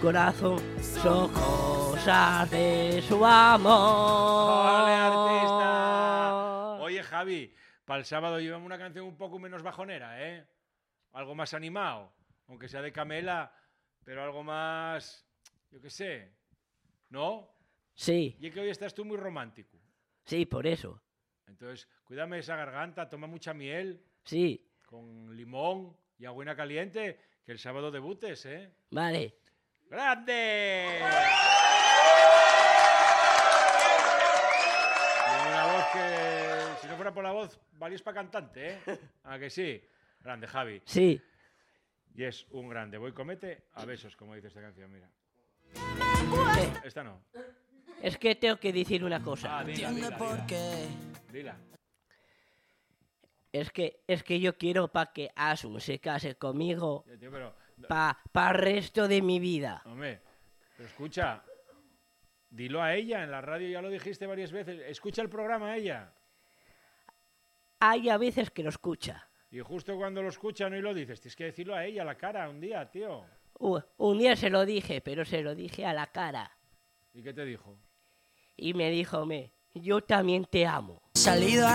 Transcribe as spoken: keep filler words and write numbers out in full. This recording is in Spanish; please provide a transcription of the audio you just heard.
corazón son cosas de su amor. ¡Ole, artista! Oye, Javi, para el sábado llevamos una canción un poco menos bajonera, ¿eh? Algo más animado, aunque sea de Camela, pero algo más, yo qué sé, ¿no? Sí, Y es que hoy estás tú muy romántico. sí, por eso. Entonces, cuídame esa garganta, toma mucha miel Sí, con limón y agüita caliente, que el sábado debutes, ¿eh? vale. ¡Grande! Tiene una voz que, si no fuera por la voz, valías para cantante, ¿eh? ¿A que sí? Grande, Javi. Sí. Y es un grande. Voy comete a besos, como dice esta canción, mira. Eh, Esta no. Es que tengo que decir una cosa. Ah, dila, dila, dila. Dila. Es que, es que yo quiero para que Asun se case conmigo Ya, tío, pero, para pa el resto de mi vida. hombre, pero escucha, dilo a ella, en la radio ya lo dijiste varias veces. Escucha el programa a ella. Hay a veces que lo escucha. Y justo cuando lo escucha no y lo dices, tienes que decirlo a ella a la cara un día, tío. Uh, un día se lo dije, pero se lo dije a la cara. ¿Y qué te dijo? Y me dijo, me, yo también te amo. Salido